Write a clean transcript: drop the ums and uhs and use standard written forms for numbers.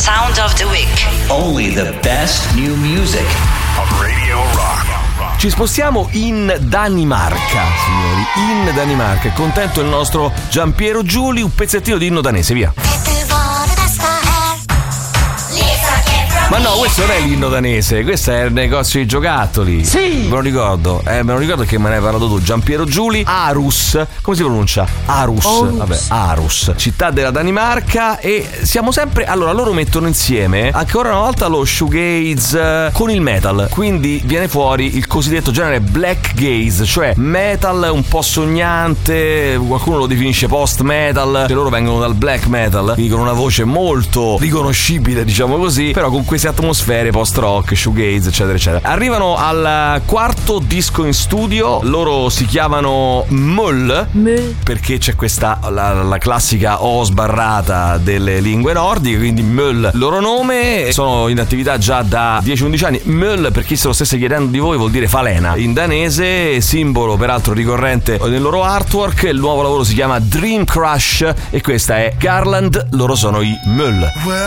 Sound of the Week. Only the best new music on Radio Rock. Ci spostiamo in Danimarca, signori, in Danimarca. È contento il nostro Giampiero Giuli, un pezzettino di inno danese, via. Ma no, questo non è l'inno danese, questo è il negozio di giocattoli. Sì! Me lo ricordo che me ne hai parlato tu. Giampiero Giuli, Aarhus. Come si pronuncia? Aarhus. Vabbè, Aarhus, città della Danimarca. E siamo sempre. Allora, loro mettono insieme ancora una volta lo shoegaze con il metal. Quindi viene fuori il cosiddetto genere black gaze, cioè metal un po' sognante. Qualcuno lo definisce post metal, che loro vengono dal black metal, quindi con una voce molto riconoscibile, diciamo così, però con queste atmosfere post rock, shoegaze, eccetera eccetera. Arrivano al quarto disco in studio. Loro si chiamano Möl, perché c'è questa la classica O sbarrata delle lingue nordiche, quindi Möl loro nome. Sono in attività già da 10-11 anni. Möl, per chi se lo stesse chiedendo di voi, vuol dire falena in danese, simbolo peraltro ricorrente nel loro artwork. Il nuovo lavoro si chiama Dream Crush e questa è Garland. Loro sono i Möl.